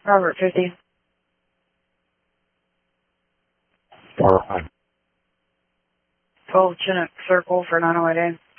Robert 50. Star 5. 12 Chinook Circle for 908A.